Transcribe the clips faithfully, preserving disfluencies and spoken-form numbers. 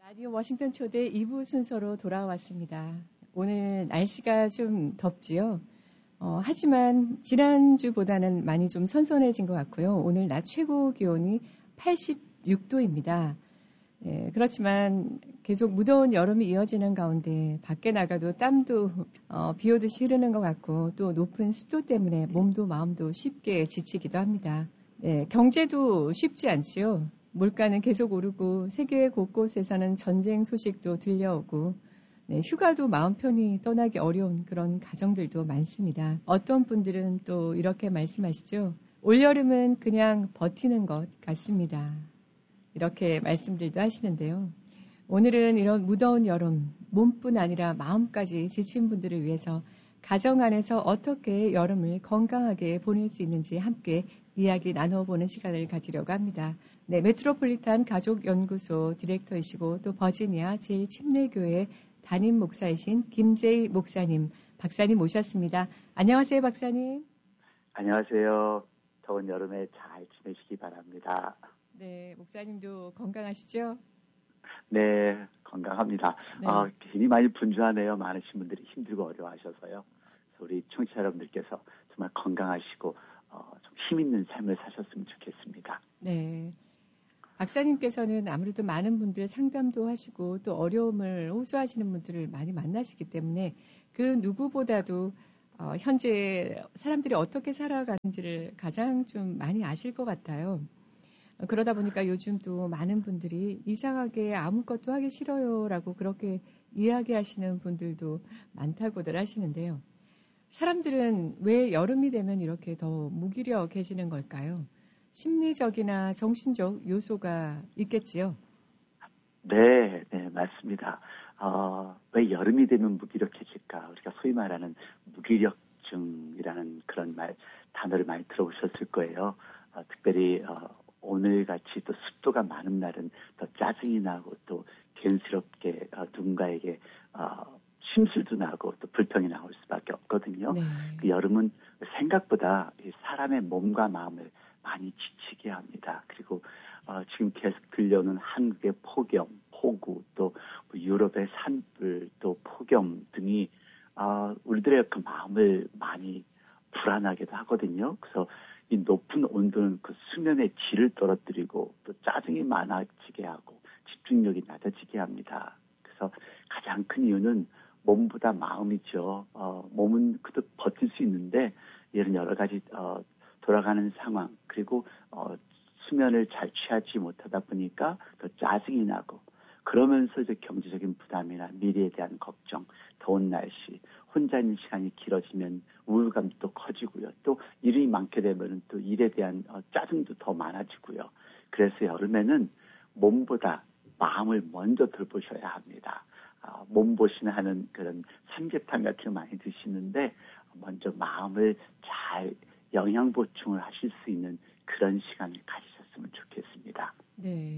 라디오 워싱턴 초대 이 부 순서로 돌아왔습니다. 오늘 날씨가 좀 덥지요. 어, 하지만 지난주보다는 많이 좀 선선해진 것 같고요. 오늘 낮 최고 기온이 팔십육 도입니다. 예, 그렇지만 계속 무더운 여름이 이어지는 가운데 밖에 나가도 땀도 어, 비 오듯이 흐르는 것 같고 또 높은 습도 때문에 몸도 마음도 쉽게 지치기도 합니다. 예, 경제도 쉽지 않지요. 물가는 계속 오르고 세계 곳곳에서는 전쟁 소식도 들려오고 네, 휴가도 마음 편히 떠나기 어려운 그런 가정들도 많습니다. 어떤 분들은 또 이렇게 말씀하시죠. 올여름은 그냥 버티는 것 같습니다. 이렇게 말씀들도 하시는데요. 오늘은 이런 무더운 여름, 몸뿐 아니라 마음까지 지친 분들을 위해서 가정 안에서 어떻게 여름을 건강하게 보낼 수 있는지 함께 이야기 나눠보는 시간을 가지려고 합니다. 네, 메트로폴리탄 가족연구소 디렉터이시고 또 버지니아 제일침례교회 담임 목사이신 김재희 목사님, 박사님 모셨습니다. 안녕하세요, 박사님. 안녕하세요. 더운 여름에 잘 지내시기 바랍니다. 네, 목사님도 건강하시죠? 네, 건강합니다. 네. 아, 괜히 많이 분주하네요. 많으신 분들이 힘들고 어려워하셔서요. 그래서 우리 청취자 여러분들께서 정말 건강하시고 어, 좀 힘있는 삶을 사셨으면 좋겠습니다. 네. 박사님께서는 아무래도 많은 분들 상담도 하시고 또 어려움을 호소하시는 분들을 많이 만나시기 때문에 그 누구보다도 어, 현재 사람들이 어떻게 살아가는지를 가장 좀 많이 아실 것 같아요. 어, 그러다 보니까 요즘 또 많은 분들이 이상하게 아무것도 하기 싫어요라고 그렇게 이야기하시는 분들도 많다고들 하시는데요. 사람들은 왜 여름이 되면 이렇게 더 무기력해지는 걸까요? 심리적이나 정신적 요소가 있겠지요? 네, 네, 맞습니다. 어, 왜 여름이 되면 무기력해질까? 우리가 소위 말하는 무기력증이라는 그런 말, 단어를 많이 들어보셨을 거예요. 어, 특별히 어, 오늘같이 또 습도가 많은 날은 더 짜증이 나고 또 괜스럽게 어, 누군가에게 어, 심술도 나고 또 불평이 나올 수밖에 없거든요. 네. 그 여름은 생각보다 이 사람의 몸과 마음을 많이 지치게 합니다. 그리고 어, 지금 계속 들려오는 한국의 폭염, 폭우, 또 유럽의 산불, 또 폭염 등이 어, 우리들의 그 마음을 많이 불안하게도 하거든요. 그래서 이 높은 온도는 그 수면의 질을 떨어뜨리고 또 짜증이 많아지게 하고 집중력이 낮아지게 합니다. 그래서 가장 큰 이유는 몸보다 마음이죠. 어, 몸은 그래도 버틸 수 있는데 이런 여러 가지 어, 돌아가는 상황 그리고 어, 수면을 잘 취하지 못하다 보니까 더 짜증이 나고 그러면서 이제 경제적인 부담이나 미래에 대한 걱정, 더운 날씨, 혼자 있는 시간이 길어지면 우울감도 커지고요. 또 일이 많게 되면 또 일에 대한 어, 짜증도 더 많아지고요. 그래서 여름에는 몸보다 마음을 먼저 돌보셔야 합니다. 어, 몸보신 하는 그런 삼계탕 같은 거 많이 드시는데 먼저 마음을 잘 영양 보충을 하실 수 있는 그런 시간을 가지셨으면 좋겠습니다. 네.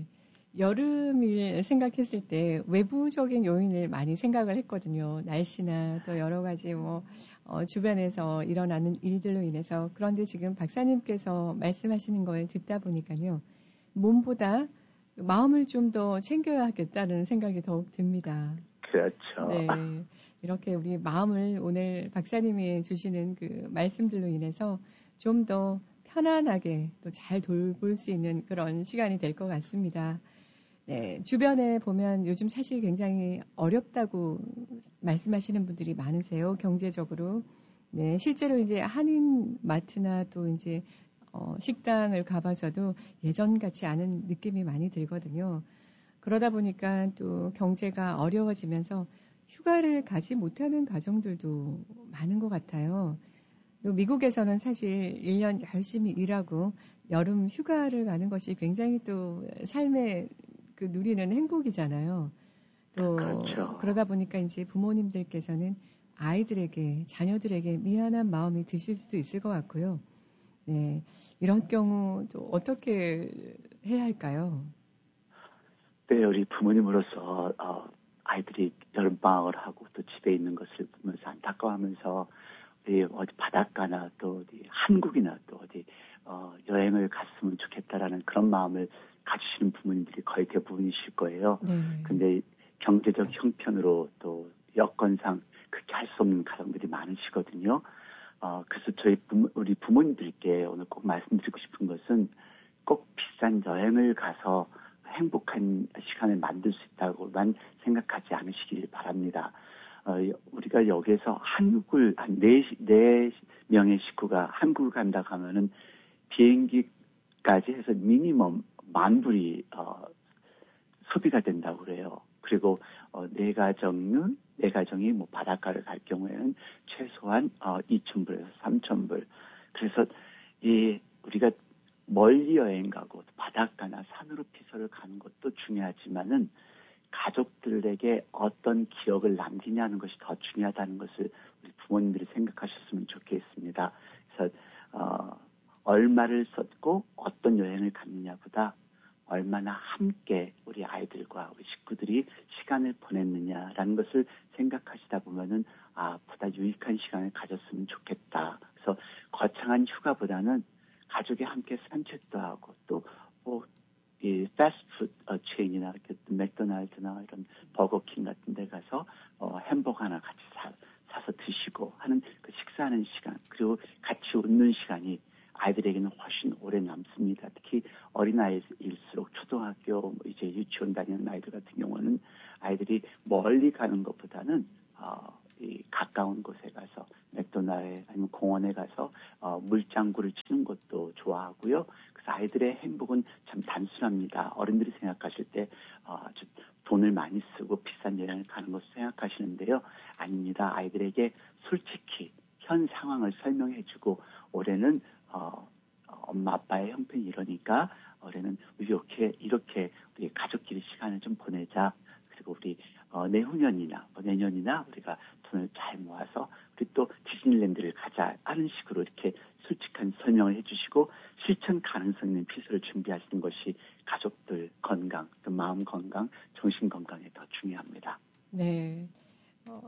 여름을 생각했을 때 외부적인 요인을 많이 생각을 했거든요. 날씨나 또 여러 가지 뭐 어, 주변에서 일어나는 일들로 인해서. 그런데 지금 박사님께서 말씀하시는 걸 듣다 보니까요. 몸보다 마음을 좀 더 챙겨야 하겠다는 생각이 더욱 듭니다. 그렇죠. 네. 이렇게 우리 마음을 오늘 박사님이 주시는 그 말씀들로 인해서 좀 더 편안하게 또 잘 돌볼 수 있는 그런 시간이 될 것 같습니다. 네, 주변에 보면 요즘 사실 굉장히 어렵다고 말씀하시는 분들이 많으세요. 경제적으로. 네, 실제로 이제 한인 마트나 또 이제 어, 식당을 가봐서도 예전 같지 않은 느낌이 많이 들거든요. 그러다 보니까 또 경제가 어려워지면서 휴가를 가지 못하는 가정들도 많은 것 같아요. 또 미국에서는 사실 일 년 열심히 일하고 여름 휴가를 가는 것이 굉장히 또 삶의 그 누리는 행복이잖아요. 또 그렇죠. 그러다 보니까 이제 부모님들께서는 아이들에게 자녀들에게 미안한 마음이 드실 수도 있을 것 같고요. 네, 이런 경우 또 어떻게 해야 할까요? 네, 우리 부모님으로서 어, 아이들이 여름방학을 하고 또 집에 있는 것을 보면서 안타까워하면서 우리 어디 바닷가나 또 어디 한국이나 또 어디 어, 여행을 갔으면 좋겠다라는 그런 마음을 가지시는 부모님들이 거의 대부분이실 거예요. 네. 근데 경제적 형편으로 또 여건상 그렇게 할 수 없는 가정들이 많으시거든요. 어, 그래서 저희 부모, 우리 부모님들께 오늘 꼭 말씀드리고 싶은 것은 꼭 비싼 여행을 가서 행복한 시간을 만들 수 있다고만 생각하지 않으시길 바랍니다. 어, 우리가 여기에서 한국을 한 네, 네 명의 식구가 한국을 간다고 하면은 비행기까지 해서 미니멈 만 불이 어, 소비가 된다고 그래요. 그리고 어, 네 가정은 네 가정이 뭐 바닷가를 갈 경우에는 최소한 어, 이천 불에서 삼천 불. 그래서 이 우리가 멀리 여행 가고 바닷가나 산으로 피서를 가는 것도 중요하지만은 가족들에게 어떤 기억을 남기냐는 것이 더 중요하다는 것을 우리 부모님들이 생각하셨으면 좋겠습니다. 그래서 어, 얼마를 썼고 어떤 여행을 갔느냐보다 얼마나 함께 우리 아이들과 우리 식구들이 시간을 보냈느냐라는 것을 생각하시다 보면은 아, 보다 유익한 시간을 가졌으면 좋겠다. 그래서 거창한 휴가보다는 가족이 함께 산책도 하고 또 뭐 이 패스트푸드 어, 체인이나 이렇게 맥도날드나 이런 버거킹 같은 데 가서 어, 햄버거 하나 같이 사, 사서 드시고 하는 그 식사하는 시간 그리고 같이 웃는 시간이 아이들에게는 훨씬 오래 남습니다. 특히 어린아이일수록 초등학교 뭐 이제 유치원 다니는 아이들 같은 경우는 아이들이 멀리 가는 것보다는 어, 이 가까운 곳에 가서 맥도날드 아니면 공원에 가서 어, 물장구를 치는 것도 좋아하고요. 그래서 아이들의 행복은 참 단순합니다. 어른들이 생각하실 때 어, 돈을 많이 쓰고 비싼 여행을 가는 것을 생각하시는데요. 아닙니다. 아이들에게 솔직히 현 상황을 설명해주고 올해는 어, 엄마 아빠의 형편이 이러니까 올해는 이렇게 이렇게 우리 가족끼리 시간을 좀 보내자. 그리고 우리 어, 내후년이나 뭐 내년이나 우리가 돈을 잘 모아서 우리 또 디즈니랜드를 가자 하는 식으로 이렇게 솔직한 설명을 해주시고 실천 가능성 있는 피서를 준비하시는 것이 가족들 건강, 또 마음 건강, 정신 건강에 더 중요합니다. 네. 어,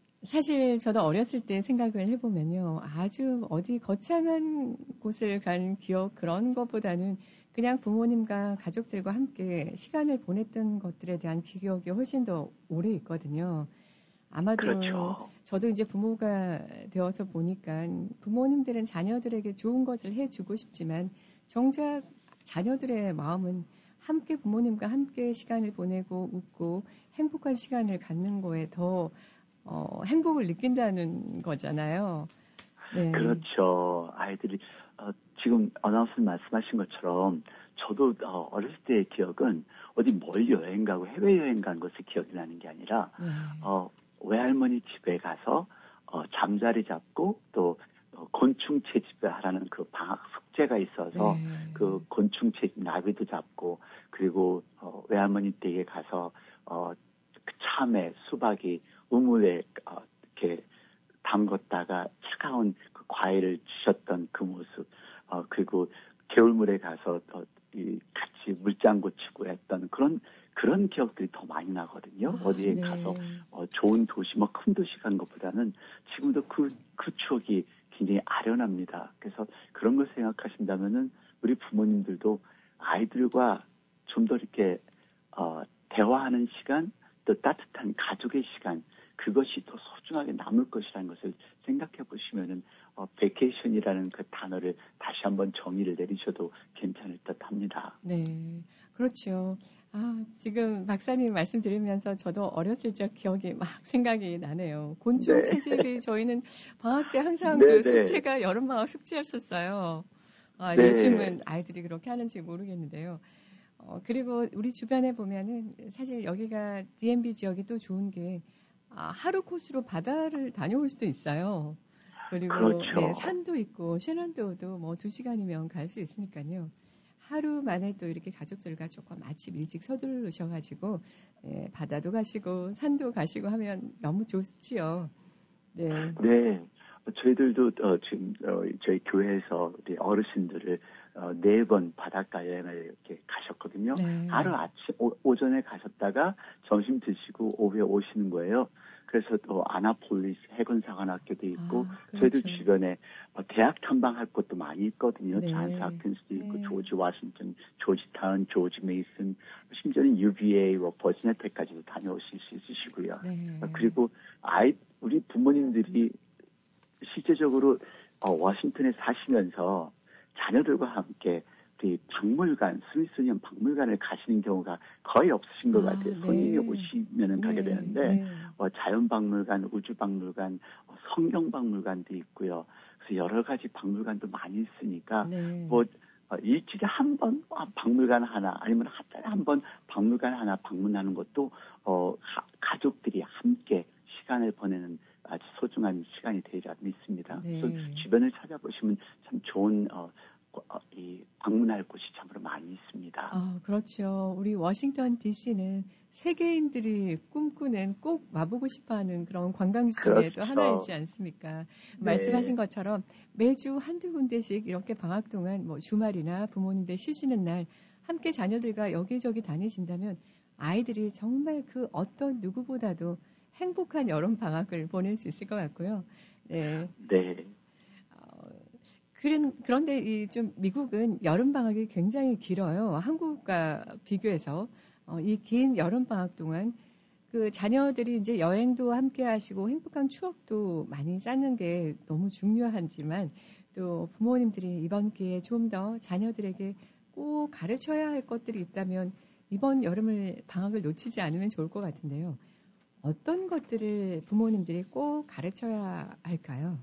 사실 저도 어렸을 때 생각을 해보면요. 아주 어디 거창한 곳을 간 기억 그런 것보다는 그냥 부모님과 가족들과 함께 시간을 보냈던 것들에 대한 기억이 훨씬 더 오래 있거든요. 아마도 그렇죠. 저도 이제 부모가 되어서 보니까 부모님들은 자녀들에게 좋은 것을 해주고 싶지만 정작 자녀들의 마음은 함께 부모님과 함께 시간을 보내고 웃고 행복한 시간을 갖는 거에 더 어, 행복을 느낀다는 거잖아요. 네. 그렇죠. 아이들이 어, 지금 아나운서 말씀하신 것처럼 저도 어, 어렸을 때의 기억은 어디 멀리 여행 가고 해외 여행 간 것이 기억이 나는 게 아니라 네. 어, 외할머니 집에 가서 어, 잠자리 잡고 또 어, 곤충 채집하라는 그 방학 숙제가 있어서 네. 그 곤충 채집 나비도 잡고 그리고 어, 외할머니 댁에 가서 어, 그 참외 수박이 우물에 어, 이렇게 담궜다가 차가운 그 과일을 주셨던 그 모습, 어, 그리고 개울물에 가서 어, 이 같이 물장구 치고 했던 그런 그런 기억들이 더 많이 나거든요. 아, 어디에 네. 가서 어, 좋은 도시, 뭐 큰 도시 간 것보다는 지금도 그, 그 추억이 굉장히 아련합니다. 그래서 그런 걸 생각하신다면은 우리 부모님들도 아이들과 좀 더 이렇게 어, 대화하는 시간, 또 따뜻한 가족의 시간, 그것이 더 소중하게 남을 것이라는 것을 생각해 보시면은 어, 베케이션이라는 그 단어를 다시 한번 정의를 내리셔도 괜찮을 듯 합니다. 네. 그렇죠. 아, 지금 박사님 말씀 들으면서 저도 어렸을 적 기억이 막 생각이 나네요. 곤충 네. 채집이 저희는 방학 때 항상 네, 그 네. 숙제가 여름방학 숙제였었어요. 아, 네. 요즘은 아이들이 그렇게 하는지 모르겠는데요. 어, 그리고 우리 주변에 보면은 사실 여기가 디엠비 지역이 또 좋은 게 아, 하루 코스로 바다를 다녀올 수도 있어요. 그리고 그렇죠. 네, 산도 있고 셰넌도도 뭐 두 시간이면 갈 수 있으니까요. 하루 만에 또 이렇게 가족들과 조금 아침 일찍 서두르셔가지고 예, 바다도 가시고 산도 가시고 하면 너무 좋지요. 네. 네. 저희들도 어, 지금 어, 저희 교회에서 우리 어르신들을 어, 네 번 바닷가 여행을 이렇게 가셨거든요. 네. 하루 아침, 오, 오전에 가셨다가 점심 드시고 오후에 오시는 거예요. 그래서 또 아나폴리스 해군사관학교도 있고 아, 저희들 그렇죠. 주변에 어, 대학 탐방할 곳도 많이 있거든요. 네. 존스 홉킨스도 있고 네. 조지 워싱턴, 조지타운, 조지 메이슨, 심지어는 유비에이, 뭐 버지니아텍까지도 다녀오실 수 있으시고요. 네. 그리고 아이 우리 부모님들이 실제적으로 어, 워싱턴에 사시면서 자녀들과 함께 우리 박물관, 스미소니언 박물관을 가시는 경우가 거의 없으신 것 아, 같아요. 네. 손님이 오시면은 네. 가게 되는데 네. 어, 자연박물관, 우주박물관, 어, 성경박물관도 있고요. 그래서 여러 가지 박물관도 많이 있으니까 네. 뭐 어, 일주일에 한 번 박물관 하나 아니면 한 달에 한 번 박물관 하나 방문하는 것도 어, 가, 가족들이 함께 시간을 보내는 아주 소중한 시간이 되리라 믿습니다. 네. 그래서 주변을 찾아보시면 참 좋은 어, 어, 이 방문할 곳이 참으로 많이 있습니다. 아, 그렇죠. 우리 워싱턴 디씨는 세계인들이 꿈꾸는 꼭 와보고 싶어하는 그런 관광지의 또 그렇죠. 하나이지 않습니까? 네. 말씀하신 것처럼 매주 한두 군데씩 이렇게 방학 동안 뭐 주말이나 부모님들 쉬시는 날 함께 자녀들과 여기저기 다니신다면 아이들이 정말 그 어떤 누구보다도 행복한 여름 방학을 보낼 수 있을 것 같고요. 네. 네. 어, 그런, 그런데 이 좀 미국은 여름 방학이 굉장히 길어요. 한국과 비교해서 어, 이 긴 여름 방학 동안 그 자녀들이 이제 여행도 함께 하시고 행복한 추억도 많이 쌓는 게 너무 중요하지만 또 부모님들이 이번 기회에 좀 더 자녀들에게 꼭 가르쳐야 할 것들이 있다면 이번 여름을 방학을 놓치지 않으면 좋을 것 같은데요. 어떤 것들을 부모님들이 꼭 가르쳐야 할까요?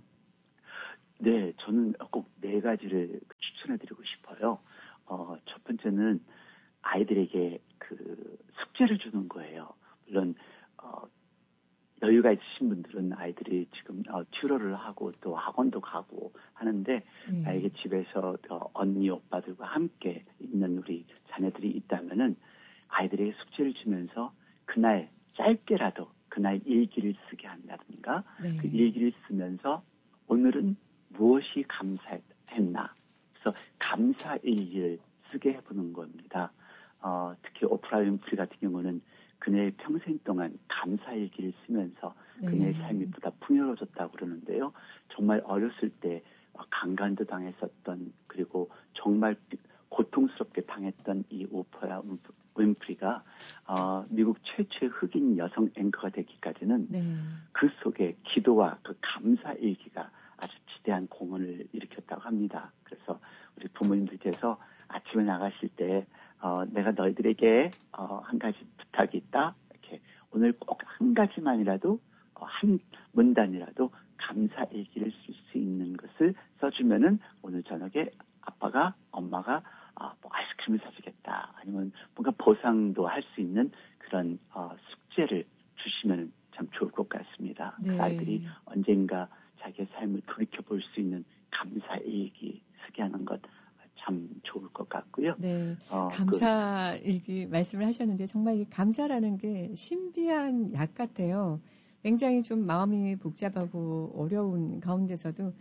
네, 저는 꼭 네 가지를 추천해드리고 싶어요. 어, 첫 번째는 아이들에게 그 숙제를 주는 거예요. 물론 어, 여유가 있으신 분들은 아이들이 지금 어, 튜러를 하고 또 학원도 가고 하는데 네. 만약에 집에서 어, 언니 오빠들과 함께 있는 우리 자녀들이 있다면은 아이들에게 숙제를 주면서 그날 짧게라도 그날 일기를 쓰게 한다든가 네. 그 일기를 쓰면서 오늘은 무엇이 감사했나 그래서 감사 일기를 쓰게 해보는 겁니다. 어, 특히 오프라 윈프리 같은 경우는 그녀의 평생 동안 감사일기를 쓰면서 네. 그녀의 삶이 보다 풍요로워졌다고 그러는데요. 정말 어렸을 때 강간도 당했었던 그리고 정말 고통스럽게 당했던 이 오프라 윈프리가 어, 미국 최초의 흑인 여성 앵커가 되기까지는 네. 그 속에 기도와 그 감사일기가 아주 지대한 공헌을 일으켰다고 합니다. 그래서 우리 부모님들께서 아침에 나가실 때 어, 내가 너희들에게 어, 한 가지 부탁이 있다. 이렇게 오늘 꼭 한 가지만이라도 어, 한 문단이라도 감사 일기를 쓸 수 있는 것을 써주면은 오늘 저녁에 아빠가 엄마가 어, 뭐 아이스크림을 사주겠다. 아니면 뭔가 보상도 할 수 있는 그런 어, 숙제를 주시면 참 좋을 것 같습니다. 네. 그 아이들이 언젠가 자기의 삶을 돌이켜볼 수 있는 감사 일기 쓰게 하는 것 참 좋을 것 같고요. 네, 어, 감사 일기 말씀을 하셨는데 정말 이 감사라는 게 신비한 약 같아요. 굉장히 좀 마음이 복잡하고 어려운 가운데서도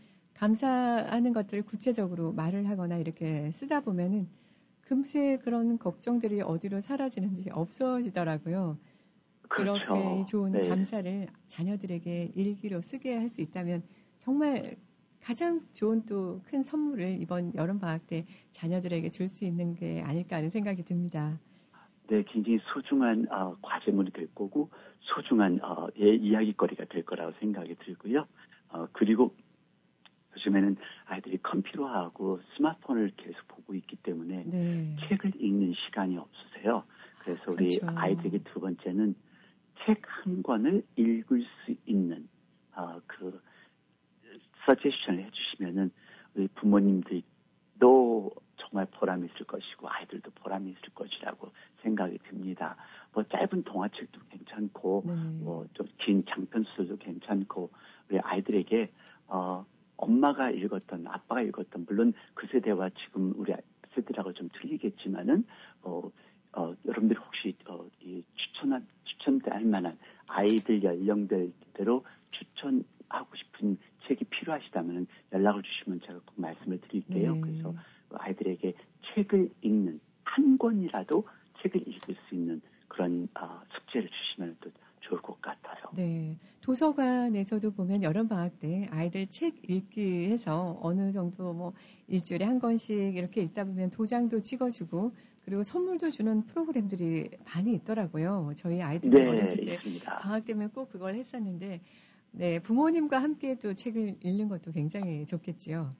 감사하는 것들을 구체적으로 말을 하거나 이렇게 쓰다 보면은 금세 그런 걱정들이 어디로 사라지는지 없어지더라고요. 그렇죠. 그렇게 좋은 네. 감사를 자녀들에게 일기로 쓰게 할 수 있다면 정말 가장 좋은 또 큰 선물을 이번 여름 방학 때 자녀들에게 줄 수 있는 게 아닐까 하는 생각이 듭니다. 네, 굉장히 소중한 어, 과제물이 될 거고 소중한 어, 예, 이야기거리가 될 거라고 생각이 들고요. 어, 그리고 요즘에는 아이들이 컴퓨터하고 스마트폰을 계속 보고 있기 때문에 네. 책을 읽는 시간이 없으세요. 그래서 우리 그렇죠. 아이들에게 두 번째는 책 한 권을 읽을 수 있는 어, 그 서제션을 해주시면은 우리 부모님들도 정말 보람이 있을 것이고 아이들도 보람이 있을 것이라고 생각이 듭니다. 뭐 짧은 동화책도 괜찮고 네. 뭐 좀 긴 장편소설도 괜찮고 우리 아이들에게 어, 엄마가 읽었던 아빠가 읽었던 물론 그 세대와 지금 우리 세대라고 좀 틀리겠지만은 어, 어, 여러분들이 혹시 어, 이 추천한 추천할 만한 아이들 연령별대로 추천하고 싶은 책이 필요하시다면 연락을 주시면 제가 꼭 말씀을 드릴게요. 네. 그래서 아이들의 아이들에게 책을 읽는 한 권이라도 책을 읽을 수 있는 그런 어, 숙제를 주시면 또 좋을 것 같아요. 네. 도서관에서도 보면 여름방학 때 아이들 책 읽기 해서 어느 정도 뭐 일주일에 한 권씩 이렇게 읽다 보면 도장도 찍어주고 그리고 선물도 주는 프로그램들이 많이 있더라고요. 저희 아이들도 네, 어렸을 때 있습니다. 방학 때문에 꼭 그걸 했었는데 네, 부모님과 함께 또 책을 읽는 것도 굉장히 좋겠지요.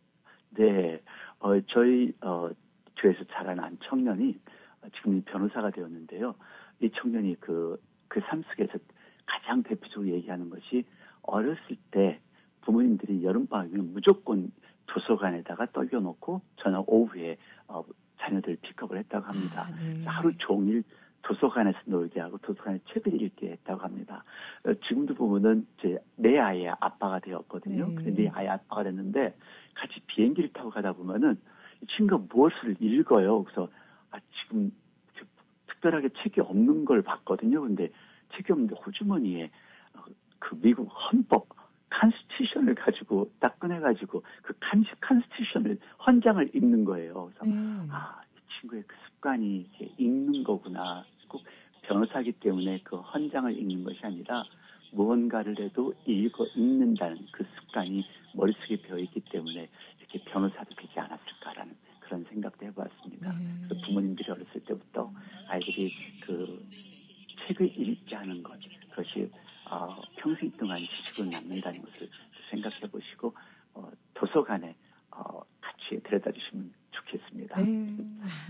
네, 어, 저희 어, 교회에서 자라난 청년이 지금 변호사가 되었는데요. 이 청년이 그, 그 삶 속에서 가장 대표적으로 얘기하는 것이 어렸을 때 부모님들이 여름방학이면 무조건 도서관에다가 떨겨놓고 저녁 오후에 어, 자녀들 픽업을 했다고 합니다. 아, 네. 하루 종일 도서관에서 놀게 하고 도서관에 책을 읽게 했다고 합니다. 어, 지금도 보면은 제 내 아이의 아빠가 되었거든요. 네. 그래서 내 아이 아빠가 됐는데 같이 비행기를 타고 가다 보면은 이 친구가 무엇을 읽어요. 그래서 아, 지금 특별하게 책이 없는 걸 봤거든요. 근데 책이 없는데 호주머니에 어, 그 미국 헌법 컨스티튜션을 가지고 딱 꺼내가지고 그 컨스티튜션을 헌장을 읽는 거예요. 그래서 네. 아, 이 친구의 그 습관이 이렇게 읽는 거구나. 꼭 변호사기 때문에 그 헌장을 읽는 것이 아니라 무언가를 해도 읽어 읽는다는 그 습관이 머릿속에 배어 있기 때문에 이렇게 변호사도 되지 않았을까라는 그런 생각도 해보았습니다. 네. 그래서 부모님들이 어렸을 때부터 아이들이 그 책을 읽지 않은 것, 그것이 어, 평생 동안 지식을 남는다는 것을 생각해 보시고 어, 도서관에 어, 같이 데려다 주시면 좋겠습니다. 네.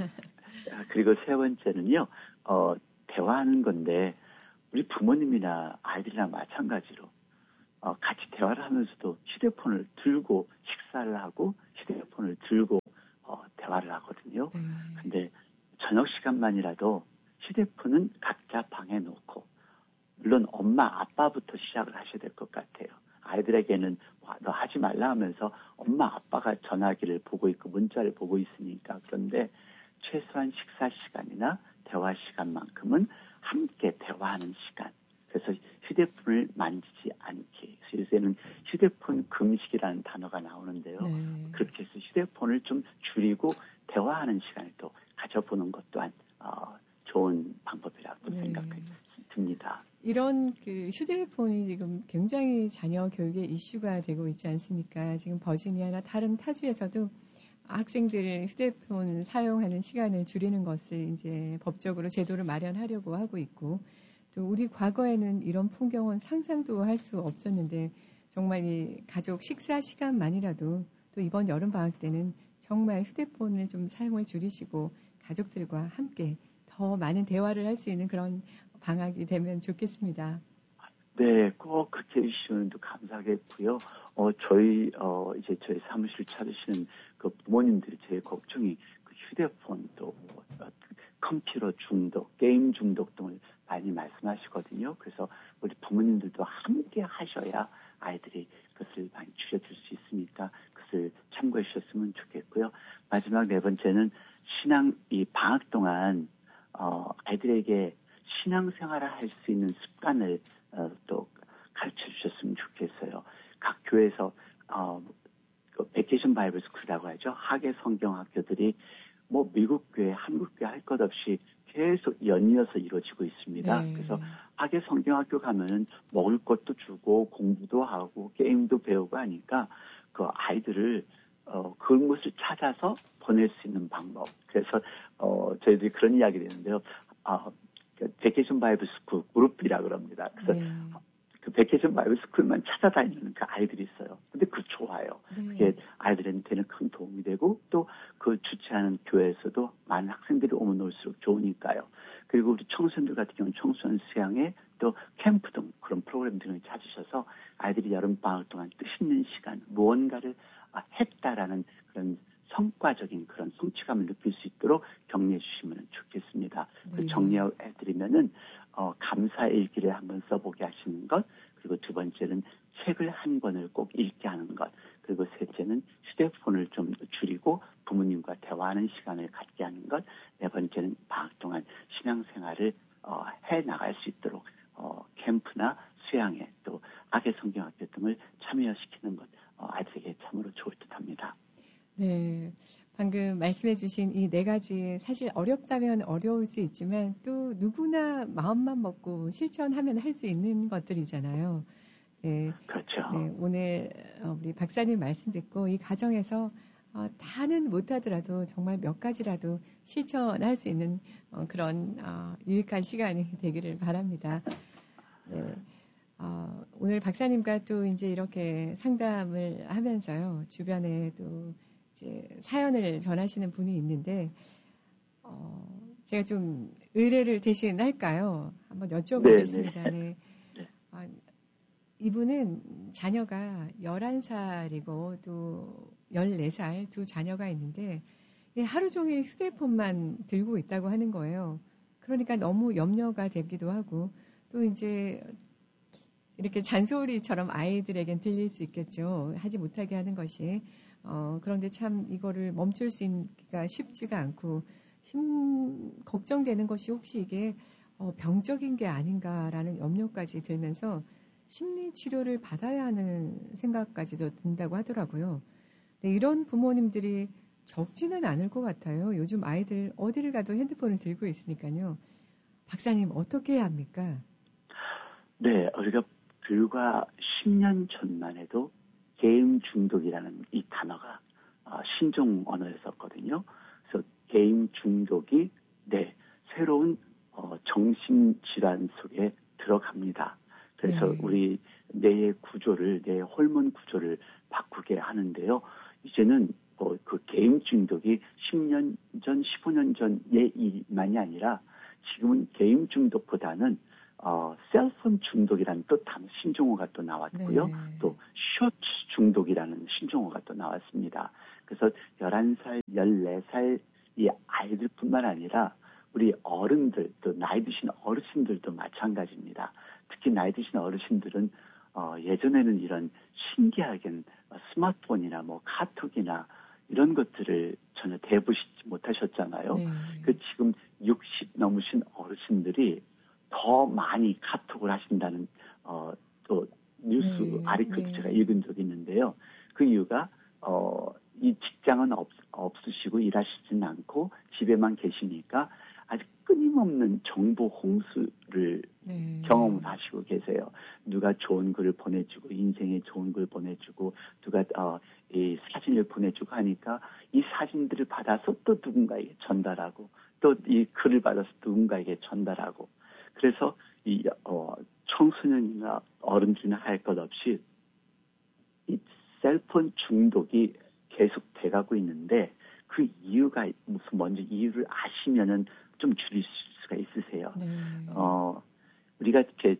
그리고 세 번째는요, 어, 대화하는 건데 우리 부모님이나 아이들이나 마찬가지로 어, 같이 대화를 하면서도 휴대폰을 들고 식사를 하고 휴대폰을 들고 어, 대화를 하거든요. 네. 근데 저녁 시간만이라도 휴대폰은 각자 방에 놓고 물론 엄마 아빠부터 시작을 하셔야 될 것 같아요. 아이들에게는 너 하지 말라 하면서 엄마 아빠가 전화기를 보고 있고 문자를 보고 있으니까. 그런데 최소한 식사 시간이나 대화 시간만큼은 함께 대화하는 시간. 그래서 휴대폰을 만지지 않게. 요새는 휴대폰 금식이라는 단어가 나오는데요. 네. 그렇게 해서 휴대폰을 좀 줄이고 대화하는 시간을 또 가져보는 것 또한 어, 좋은 방법이라고 네. 생각이 듭니다. 이런 그 휴대폰이 지금 굉장히 자녀 교육의 이슈가 되고 있지 않습니까? 지금 버지니아나 다른 타주에서도 학생들 휴대폰 사용하는 시간을 줄이는 것을 이제 법적으로 제도를 마련하려고 하고 있고 또 우리 과거에는 이런 풍경은 상상도 할 수 없었는데 정말 이 가족 식사 시간만이라도 또 이번 여름 방학 때는 정말 휴대폰을 좀 사용을 줄이시고 가족들과 함께 더 많은 대화를 할 수 있는 그런 방학이 되면 좋겠습니다. 네, 꼭 그렇게 해주시면 또 감사하겠고요. 어, 저희, 어, 이제 저희 사무실 찾으시는 그 부모님들이 제일 걱정이 그 휴대폰 또 뭐, 어, 컴퓨터 중독, 게임 중독 등을 많이 말씀하시거든요. 그래서 우리 부모님들도 함께 하셔야 아이들이 그것을 많이 줄여줄 수 있으니까 그것을 참고해 주셨으면 좋겠고요. 마지막 네 번째는 신앙, 이 방학 동안, 어, 아이들에게 신앙생활을 할 수 있는 습관을 어, 또 가르쳐 주셨으면 좋겠어요. 각 교회에서 어, 그 베케이션 바이블 스쿨이라고 하죠. 학예 성경 학교들이 뭐 미국 교회, 한국 교회 할 것 없이 계속 연이어서 이루어지고 있습니다. 네. 그래서 학예 성경 학교 가면은 먹을 것도 주고 공부도 하고 게임도 배우고 하니까 그 아이들을 어, 그것을 찾아서 보낼 수 있는 방법. 그래서 어, 저희들이 그런 이야기를 했는데요. 어, 베케이션 바이블 스쿨 그룹이라 그럽니다. 그래서 네. 그 베케이션 바이블 스쿨만 찾아다니는 그 아이들이 있어요. 근데 그거 좋아요. 네. 그게 아이들한테는 큰 도움이 되고 또 그 주최하는 교회에서도 많은 학생들이 오면 올수록 좋으니까요. 그리고 우리 청소년들 같은 경우는 청소년 수양회 또 캠프 등 그런 프로그램 등을 찾으셔서 아이들이 여름방학 동안 뜻있는 시간 무언가를 했다라는 그런 성과적인 그런 성취감을 느낄 수 있도록 격려해 주시면 좋겠습니다. 네. 그 정리해드리면은 어, 감사 일기를 한번 써보게 하시는 것, 그리고 두 번째는 책을 한 권을 꼭 읽게 하는 것, 그리고 셋째는 휴대폰을 좀 줄이고 부모님과 대화하는 시간을 갖게 하는 것, 네 번째는 방학 동안 신앙생활을 어, 해 나갈 수 있도록 어, 캠프나 수양회 또 학예 성경학교 등을 참여시키는 것, 어, 아이들에게 참으로 좋을 듯합니다. 네. 방금 말씀해 주신 이 네 가지 사실 어렵다면 어려울 수 있지만 또 누구나 마음만 먹고 실천하면 할 수 있는 것들이잖아요. 네. 그렇죠. 네. 오늘 우리 박사님 말씀 듣고 이 가정에서 어, 다는 못하더라도 정말 몇 가지라도 실천할 수 있는 어, 그런 어, 유익한 시간이 되기를 바랍니다. 네. 어, 오늘 박사님과 또 이제 이렇게 상담을 하면서요, 주변에도 이제 사연을 전하시는 분이 있는데, 어, 제가 좀 의뢰를 대신 할까요? 한번 여쭤보겠습니다. 네. 네. 네. 아, 이분은 자녀가 열한 살이고 또 열네 살 두 자녀가 있는데, 하루 종일 휴대폰만 들고 있다고 하는 거예요. 그러니까 너무 염려가 되기도 하고, 또 이제 이렇게 잔소리처럼 아이들에겐 들릴 수 있겠죠. 하지 못하게 하는 것이. 어, 그런데 참 이거를 멈출 수 있기가 쉽지가 않고, 심, 걱정되는 것이 혹시 이게 어, 병적인 게 아닌가라는 염려까지 들면서 심리 치료를 받아야 하는 생각까지도 든다고 하더라고요. 네, 이런 부모님들이 적지는 않을 것 같아요. 요즘 아이들 어디를 가도 핸드폰을 들고 있으니까요. 박사님 어떻게 해야 합니까? 네, 우리가 불과 십 년 전만 해도 게임 중독이라는 이 단어가 신종 언어였었거든요. 그래서 게임 중독이 네, 새로운 어, 정신질환 속에 들어갑니다. 그래서 네. 우리 뇌의 구조를, 뇌의 호르몬 구조를 바꾸게 하는데요. 이제는 어, 그 게임 중독이 십 년 전, 십오 년 전의 일만이 아니라 지금은 게임 중독보다는 어, 셀폰 중독이라는 또 다른 신종어가 또 나왔고요. 네. 또 쇼츠 중독이라는 신종어가 또 나왔습니다. 그래서 열한 살, 열네 살 이 아이들뿐만 아니라 우리 어른들, 또 나이 드신 어르신들도 마찬가지입니다. 특히 나이 드신 어르신들은 어, 예전에는 이런 신기하게 스마트폰이나 뭐 카톡이나 이런 것들을 전혀 대보시지 못하셨잖아요. 네. 그 지금 육십 넘으신 어르신들이 더 많이 카톡을 하신다는 어, 또 뉴스 네. 아리클도 네. 제가 읽은 적이 있는데요. 그 이유가 어, 이 직장은 없, 없으시고 일하시진 않고 집에만 계시니까 아주 끊임없는 정보 홍수를 네. 경험하시고 계세요. 누가 좋은 글을 보내주고 인생에 좋은 글 보내주고 누가 어, 이 사진을 보내주고 하니까 이 사진들을 받아서 또 누군가에게 전달하고 또 이 글을 받아서 누군가에게 전달하고 그래서 이 어, 청소년이나 어른들이나 할 것 없이 이 셀폰 중독이 계속 돼가고 있는데 그 이유가 무슨 먼저 이유를 아시면은 좀 줄일 수가 있으세요. 네. 어, 우리가 이렇게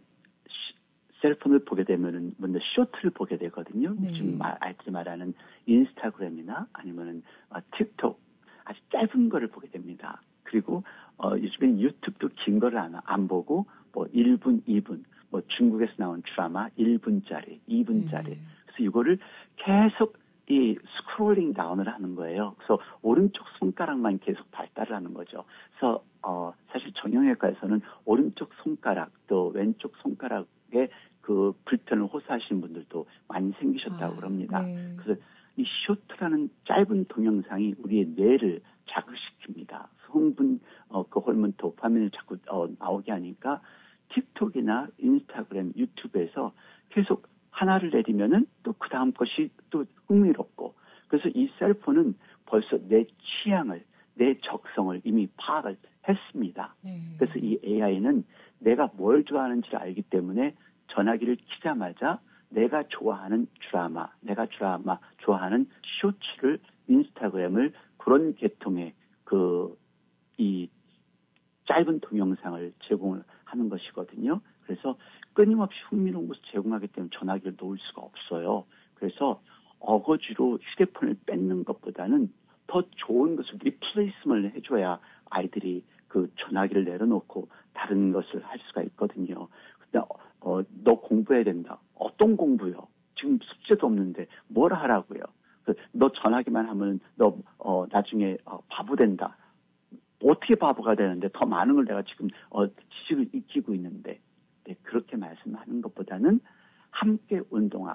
셀폰을 보게 되면은 먼저 쇼트를 보게 되거든요. 네. 지금 말, 아이들이 말하는 인스타그램이나 아니면은 어, 틱톡 아주 짧은 거를 보게 됩니다. 그리고 어, 요즘엔 유튜브도 긴 거를 안, 안 보고 뭐 일 분, 이 분, 뭐 중국에서 나온 드라마 일 분짜리, 이 분짜리. 네. 그래서 이거를 계속 이 스크롤링 다운을 하는 거예요. 그래서 오른쪽 손가락만 계속 발달을 하는 거죠. 그래서 어, 사실 정형외과에서는 오른쪽 손가락 또 왼쪽 손가락에 그 불편을 호소하시는 분들도 많이 생기셨다고 아, 그럽니다. 네. 그래서 이 쇼트라는 짧은 동영상이 우리의 뇌를 자극시킵니다. 흥분, 어, 그 호르몬 도파민을 자꾸 어, 나오게 하니까 틱톡이나 인스타그램, 유튜브에서 계속 하나를 내리면은 또 그 다음 것이 또 흥미롭고 그래서 이 셀폰은 벌써 내 취향을, 내 적성을 이미 파악을 했습니다. 네. 그래서 이 에이아이는 내가 뭘 좋아하는지를 알기 때문에 전화기를 키자마자 내가 좋아하는 드라마, 내가 드라마 좋아하는 쇼츠를 인스타그램을 그런 계통의 그 이 짧은 동영상을 제공을 하는 것이거든요. 그래서 끊임없이 흥미로운 것을 제공하기 때문에 전화기를 놓을 수가 없어요. 그래서 어거지로 휴대폰을 뺏는 것보다는 더 좋은 것을 리플레이스먼을 해줘야 아이들이 그 전화기를 내려놓고 다른 것을 할 수가 있거든요. 근데 어, 너 공부해야 된다. 어떤 공부요? 지금 숙제도 없는데 뭘 하라고요? 너 전화기만 하면 너 어, 나중에 어, 바보 된다. 어떻게 바보가 되는데 더 많은 걸 내가 지금 어, 지식을 익히고 있는데 네, 그렇게 말씀하는 것보다는 함께 운동하고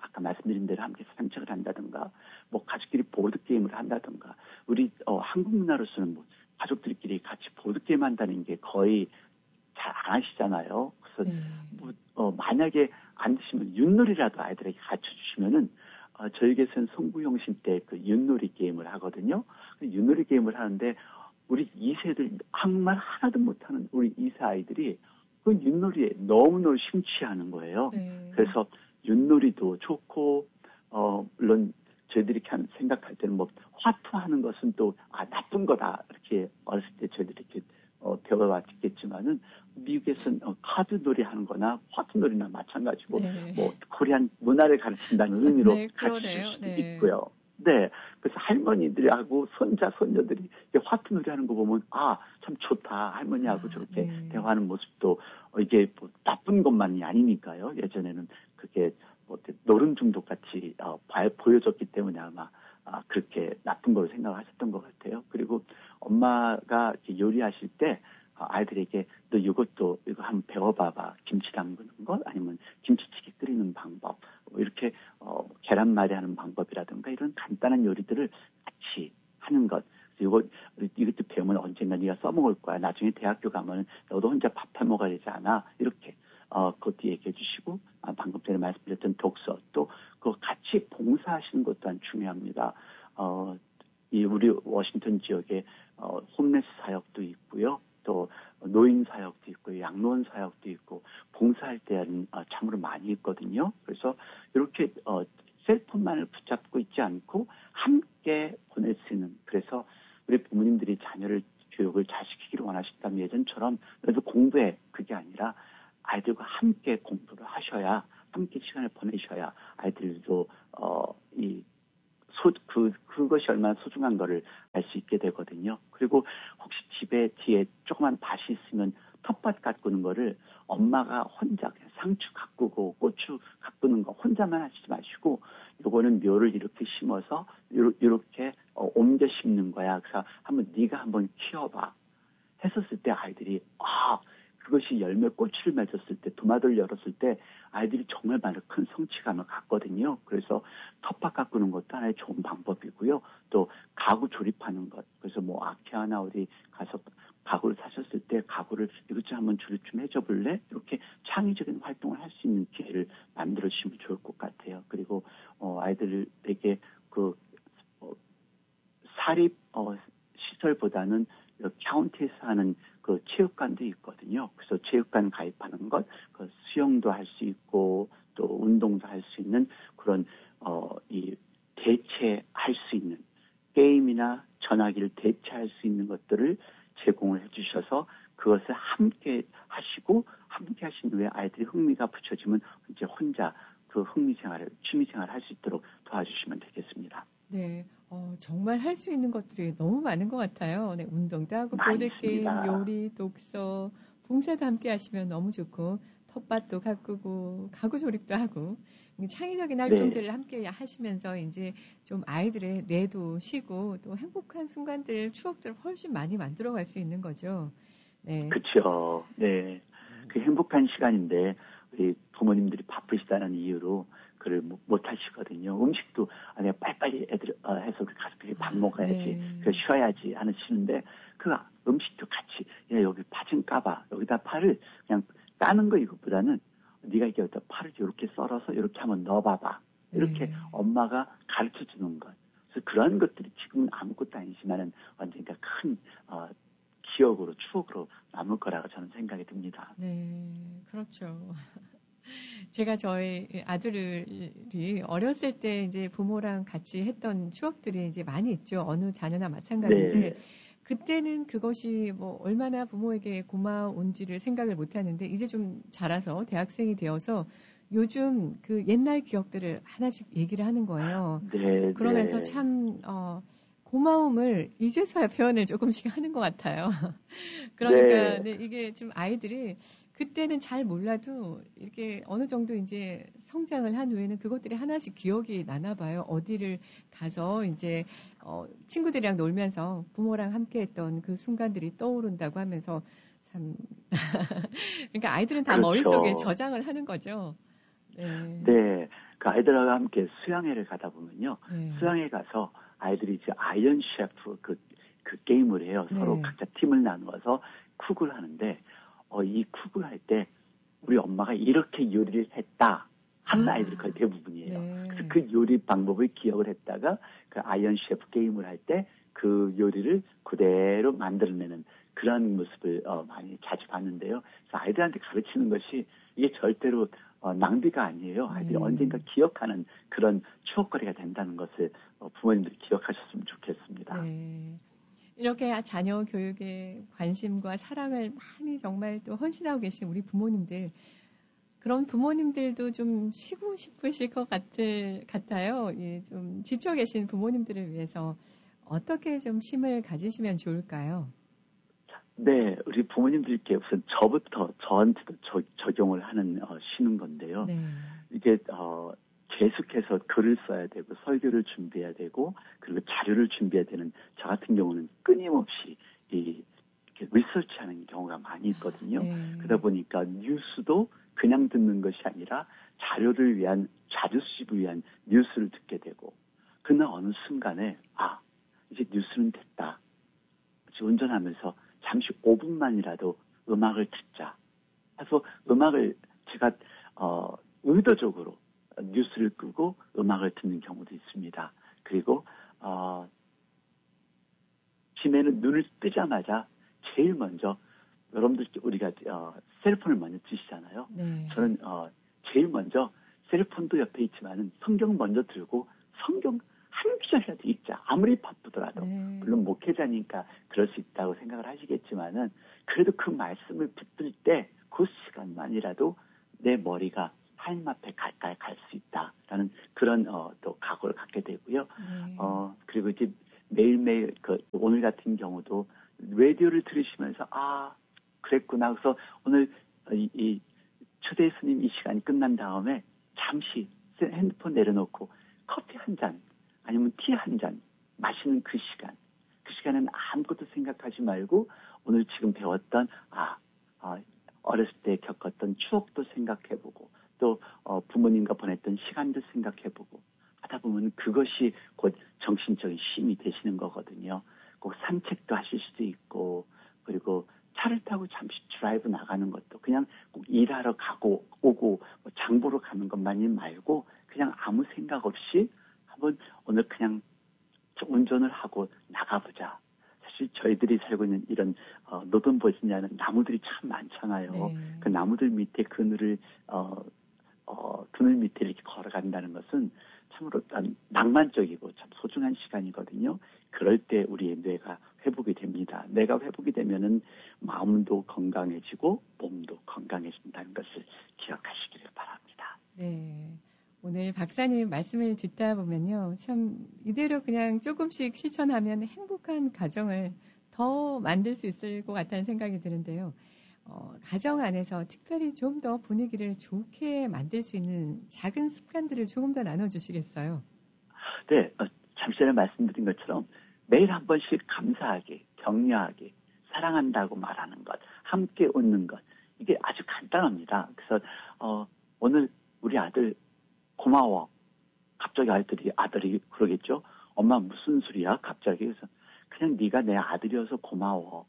아까 말씀드린 대로 함께 산책을 한다든가, 뭐 가족끼리 보드 게임을 한다든가, 우리 어, 한국 문화로서는 뭐 가족들끼리 같이 보드 게임 한다는 게 거의 잘 안 하시잖아요. 그래서 네. 뭐 어, 만약에 안 드시면 윷놀이라도 아이들에게 가르쳐 주시면은 어, 저에게서는 송구용신 때 그 윷놀이 게임을 하거든요. 윷놀이 게임을 하는데 우리 이 세들 한국말 하나도 못하는 우리 이 세 아이들이 그 윷놀이에 너무너무 심취하는 거예요. 네. 그래서 윷놀이도 좋고 어 물론 저희들이 생각할 때는 뭐 화투하는 것은 또 아 나쁜 거다 이렇게 어렸을 때 저희들이 이렇게 어, 배워왔겠지만은 미국에서는 어, 카드놀이 하는 거나 화투놀이나 마찬가지고 네. 뭐 코리안 문화를 가르친다는 의미로 네, 가르칠 수도 네. 있고요. 네. 그래서 할머니들하고 손자, 손녀들이 화투놀이 하는 거 보면, 아, 참 좋다. 할머니하고 아, 저렇게 네. 대화하는 모습도, 어, 이게 뭐 나쁜 것만이 아니니까요. 예전에는 그게 뭐, 노름 중독 같이, 어, 보여줬기 때문에 아마, 아, 그렇게 나쁜 걸 생각하셨던 것 같아요. 그리고 엄마가 요리하실 때, 아이들에게 너 이것도 이거 한번 배워봐봐. 김치 담그는 것 아니면 김치찌개 끓이는 방법 뭐 이렇게 어, 계란말이 하는 방법이라든가 이런 간단한 요리들을 같이 하는 것. 이거 이것도 배우면 언젠가 네가 써먹을 거야. 나중에 대학교 가면 너도 혼자 밥 해 먹어야 되지 않아? 이렇게 어, 그것도 얘기해 주시고 아, 방금 전에 말씀드렸던 독서 또 그 같이 봉사하시는 것 또한 중요합니다. 어, 이 우리 워싱턴 지역에 어, 홈레스 사역도 있고요. 또 노인 사역도 있고 양로원 사역도 있고 봉사할 때는 참으로 많이 있거든요. 그래서 이렇게 어, 셀폰만을 붙잡고 있지 않고 함께 보낼 수 있는 그래서 우리 부모님들이 자녀를 교육을 잘 시키기를 원하신다면 예전처럼 그래도 공부해 그게 아니라 아이들과 함께 공부를 하셔야 함께 시간을 보내셔야 아이들도 어, 이 소, 그, 그것이 얼마나 소중한 거를 알 수 있게 되거든요. 그리고 혹시 집에 뒤에 조그만 밭이 있으면 텃밭 가꾸는 거를 엄마가 혼자 그냥 상추 가꾸고 고추 가꾸는 거 혼자만 하시지 마시고 요거는 묘를 이렇게 심어서 이렇게 어, 옮겨 심는 거야. 그래서 한번 네가 한번 키워봐. 했었을 때 아이들이 아 그것이 열매 꽃을 맺었을 때 도마를 열었을 때 아이들이 정말 많은 큰 성취감을 갖거든요. 그래서 텃밭 가꾸는 것도 하나의 좋은 방법이고요. 또 가구 조립하는 것. 그래서 뭐 아케아나 어디 가서 가구를 사셨을 때 가구를 이것 좀 한번 조립 좀 해줘 볼래? 이렇게 창의적인 활동을 할 수 있는 기회를 만들어 주시면 좋을 것 같아요. 그리고 어, 아이들에게 그 어, 사립 어, 시설보다는 카운티에서 하는 그 체육관도 있거든요. 그래서 체육관 가입하는 것, 그 수영도 할 수 있고 또 운동도 할 수 있는 그런 어, 이 대체할 수 있는 게임이나 전화기를 대체할 수 있는 것들을 제공을 해주셔서 그것을 함께 하시고 함께 하신 후에 아이들이 흥미가 붙여지면 이제 혼자 그 흥미 생활을 취미 생활을 할 수 있도록 도와주시면 되겠습니다. 네, 어, 정말 할 수 있는 것들이 너무 많은 것 같아요. 네, 운동도 하고, 많이 보드게임, 있습니다. 요리, 독서, 봉사도 함께 하시면 너무 좋고, 텃밭도 가꾸고, 가구 조립도 하고, 창의적인 활동들을 네. 함께 하시면서 이제 좀 아이들의 뇌도 쉬고, 또 행복한 순간들, 추억들을 훨씬 많이 만들어갈 수 있는 거죠. 네. 그렇죠. 네. 그 행복한 시간인데, 우리 부모님들이 바쁘시다는 이유로 그를 못 하시거든요. 음식도, 아, 내가 빨리빨리 애들, 어, 해서 가서 밥 먹어야지. 네. 그 쉬어야지 하시는데, 그 음식도 같이, 야, 여기 파 좀 까봐. 여기다 파를 그냥 까는 거 이것보다는 네가 이렇게 파를 이렇게 썰어서 이렇게 한번 넣어봐봐. 이렇게 네. 엄마가 가르쳐 주는 것. 그래서 그런 것들이 지금은 아무것도 아니지만은 완전히 큰, 어, 기억으로, 추억으로 남을 거라고 저는 생각이 듭니다. 네, 그렇죠. 제가 저희 아들이 어렸을 때 이제 부모랑 같이 했던 추억들이 이제 많이 있죠. 어느 자녀나 마찬가지인데, 네. 그때는 그것이 뭐 얼마나 부모에게 고마운지를 생각을 못 하는데, 이제 좀 자라서 대학생이 되어서 요즘 그 옛날 기억들을 하나씩 얘기를 하는 거예요. 네, 그러면서 네. 참, 어, 고마움을 이제서야 표현을 조금씩 하는 것 같아요. 그러니까, 네. 네, 이게 좀 아이들이 그때는 잘 몰라도 이렇게 어느 정도 이제 성장을 한 후에는 그것들이 하나씩 기억이 나나 봐요. 어디를 가서 이제, 어, 친구들이랑 놀면서 부모랑 함께 했던 그 순간들이 떠오른다고 하면서 참, 그러니까 아이들은 다 그렇죠. 머릿속에 저장을 하는 거죠. 네. 네. 그 아이들하고 함께 수양회를 가다 보면요. 네. 수양회 가서 아이들이 이제 아이언 셰프 그, 그 게임을 해요. 서로 네. 각자 팀을 나누어서 쿡을 하는데, 어, 이 쿡을 할 때 우리 엄마가 이렇게 요리를 했다 하는 아. 아이들이 거의 대부분이에요. 네. 그래서 그 요리 방법을 기억을 했다가 그 아이언 셰프 게임을 할 때 그 요리를 그대로 만들어내는 그런 모습을 어, 많이 자주 봤는데요. 그래서 아이들한테 가르치는 것이 이게 절대로 어, 낭비가 아니에요. 아이들이 네. 언젠가 기억하는 그런 추억거리가 된다는 것을 어, 부모님들이 기억하셨으면 좋겠습니다. 네. 이렇게 자녀 교육에 관심과 사랑을 많이 정말 또 헌신하고 계신 우리 부모님들, 그런 부모님들도 좀 쉬고 싶으실 것 같을, 같아요. 예, 좀 지쳐 계신 부모님들을 위해서 어떻게 좀 쉼을 가지시면 좋을까요? 네, 우리 부모님들께 우선 저부터 저한테도 저, 적용을 하는 어, 쉬는 건데요. 네. 이게 어, 계속해서 글을 써야 되고 설교를 준비해야 되고 그리고 자료를 준비해야 되는 저 같은 경우는 끊임없이 이 이렇게 리서치하는 경우가 많이 있거든요. 네. 그러다 보니까 뉴스도 그냥 듣는 것이 아니라 자료를 위한 자료 수집을 위한 뉴스를 듣게 되고 그러나 어느 순간에 아 이제 뉴스는 됐다. 운전하면서 잠시 오 분만이라도 음악을 듣자. 그래서 음악을 제가 어, 의도적으로 뉴스를 끄고 음악을 듣는 경우도 있습니다. 그리고 어, 밤에는 눈을 뜨자마자 제일 먼저 여러분들 우리가 어, 셀폰을 먼저 드시잖아요. 네. 저는 어, 제일 먼저 셀폰도 옆에 있지만은 성경 먼저 들고 성경 한 구절이라도 읽자. 아무리 바쁘더라도. 네. 물론 목회자니까 그럴 수 있다고 생각을 하시겠지만은 그래도 그 말씀을 붙들 때 그 시간만이라도 내 머리가 하나님 앞에 가까이 갈 수 있다라는 그런 어, 또 각오를 갖게 되고요. 네. 어 그리고 이제 매일매일 그 오늘 같은 경우도 라디오를 들으시면서 아 그랬구나. 그래서 오늘 이, 이 초대 스님 이 시간이 끝난 다음에 잠시 핸드폰 내려놓고 커피 한 잔 아니면 티 한 잔 마시는 그 시간. 그 시간에는 아무것도 생각하지 말고 오늘 지금 배웠던 아, 아 어렸을 때 겪었던 추억도 생각해보고 또 어, 부모님과 보냈던 시간도 생각해보고 하다 보면 그것이 곧 정신적인 쉼이 되시는 거거든요. 꼭 산책도 하실 수도 있고 그리고 차를 타고 잠시 드라이브 나가는 것도 그냥 꼭 일하러 가고 오고 뭐 장보러 가는 것만이 말고 그냥 아무 생각 없이 한번 오늘 그냥 운전을 하고 나가보자. 사실 저희들이 살고 있는 이런 어, 노던버지냐는 나무들이 참 많잖아요. 네. 그 나무들 밑에 그늘을 어, 어, 그늘 밑에 이렇게 걸어간다는 것은 참으로 낭만적이고 참 소중한 시간이거든요. 그럴 때 우리의 뇌가 회복이 됩니다. 뇌가 회복이 되면은 마음도 건강해지고 몸도 건강해진다는 것을 기억하시기를 바랍니다. 네. 오늘 박사님 말씀을 듣다 보면요. 참 이대로 그냥 조금씩 실천하면 행복한 가정을 더 만들 수 있을 것 같다는 생각이 드는데요. 어, 가정 안에서 특별히 좀 더 분위기를 좋게 만들 수 있는 작은 습관들을 조금 더 나눠주시겠어요? 네, 어, 잠시 전에 말씀드린 것처럼 매일 한 번씩 감사하게, 격려하게, 사랑한다고 말하는 것, 함께 웃는 것, 이게 아주 간단합니다. 그래서 어, 오늘 우리 아들 고마워. 갑자기 아이들이 아들이 그러겠죠. 엄마 무슨 소리야? 갑자기 그래서 그냥 네가 내 아들이어서 고마워.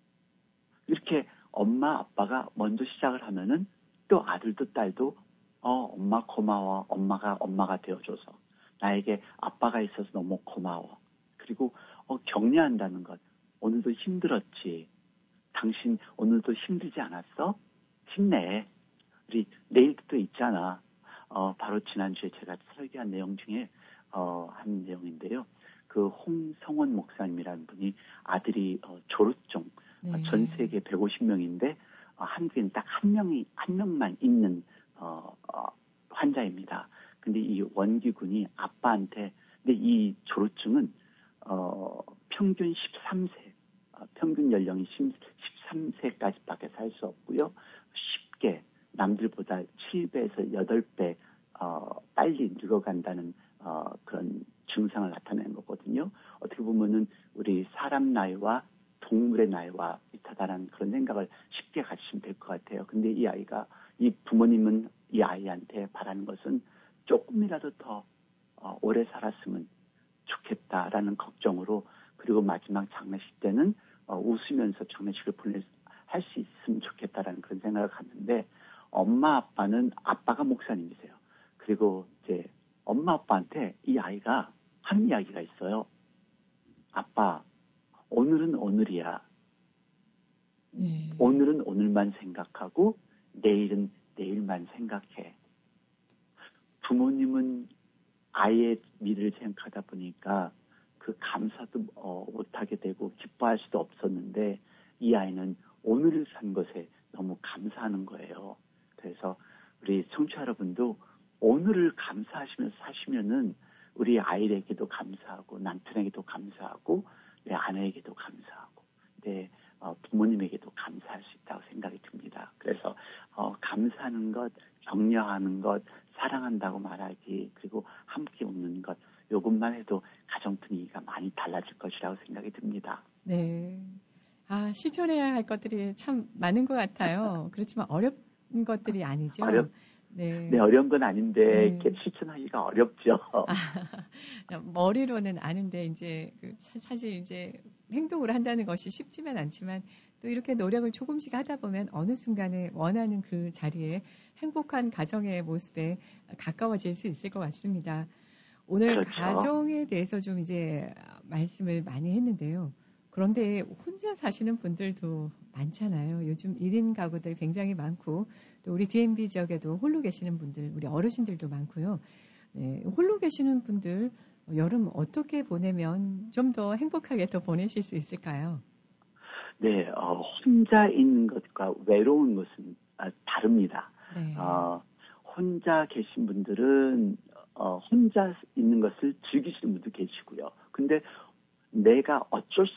이렇게 엄마 아빠가 먼저 시작을 하면은 또 아들도 딸도 어 엄마 고마워. 엄마가 엄마가 되어줘서 나에게 아빠가 있어서 너무 고마워. 그리고 어 격려한다는 것. 오늘도 힘들었지. 당신 오늘도 힘들지 않았어? 힘내. 우리 내일도 또 있잖아. 어, 바로 지난주에 제가 설교한 내용 중에, 어, 한 내용인데요. 그 홍성원 목사님이라는 분이 아들이, 어, 조루증, 네. 어, 전 세계 백오십 명인데, 어, 한국엔 딱 한 명이, 한 명만 있는, 어, 어, 환자입니다. 근데 이 원기 군이 아빠한테, 근데 이 조루증은, 어, 평균 십삼 세, 어, 평균 연령이 십삼 세까지밖에 살 수 없고요. 쉽게, 남들보다 칠 배에서 여덟 배 어, 빨리 늙어간다는 어, 그런 증상을 나타내는 거거든요. 어떻게 보면은 우리 사람 나이와 동물의 나이와 비슷하다는 그런 생각을 쉽게 가지시면 될 것 같아요. 근데 이 아이가 이 부모님은 이 아이한테 바라는 것은 조금이라도 더 어, 오래 살았으면 좋겠다라는 걱정으로 그리고 마지막 장례식 때는 어, 웃으면서 장례식을 보낼 할 수 있으면 좋겠다라는 그런 생각을 갖는데 엄마 아빠는 아빠가 목사님이세요. 그리고 이제 엄마 아빠한테 이 아이가 하는 이야기가 있어요. 아빠, 오늘은 오늘이야. 네. 오늘은 오늘만 생각하고 내일은 내일만 생각해. 부모님은 아이의 미래를 생각하다 보니까 그 감사도 어, 못하게 되고 기뻐할 수도 없었는데 이 아이는 오늘을 산 것에 너무 감사하는 거예요. 그래서 우리 청취자 여러분도 오늘을 감사하시면서 사시면은 우리 아이에게도 감사하고 남편에게도 감사하고 내 아내에게도 감사하고 내 어, 부모님에게도 감사할 수 있다고 생각이 듭니다. 그래서 어, 감사하는 것, 격려하는 것, 사랑한다고 말하기 그리고 함께 웃는 것 이것만 해도 가정 분위기가 많이 달라질 것이라고 생각이 듭니다. 네. 아, 실천해야 할 것들이 참 많은 것 같아요. 그렇지만 어려운 것들이 아니죠. 어렵, 네. 네, 어려운 건 아닌데 네. 이렇게 실천하기가 어렵죠. 아, 머리로는 아는데 이제 그 사실 이제 행동으로 한다는 것이 쉽지만 않지만 또 이렇게 노력을 조금씩 하다 보면 어느 순간에 원하는 그 자리에 행복한 가정의 모습에 가까워질 수 있을 것 같습니다. 오늘 그렇죠. 가정에 대해서 좀 이제 말씀을 많이 했는데요. 그런데 혼자 사시는 분들도 많잖아요. 요즘 일 인 가구들 굉장히 많고 또 우리 디엠비 지역에도 홀로 계시는 분들, 우리 어르신들도 많고요. 네, 홀로 계시는 분들 여름 어떻게 보내면 좀 더 행복하게 더 보내실 수 있을까요? 네, 어, 혼자 있는 것과 외로운 것은 아, 다릅니다. 네. 어, 혼자 계신 분들은 어, 혼자 있는 것을 즐기시는 분도 계시고요. 근데 내가 어쩔 수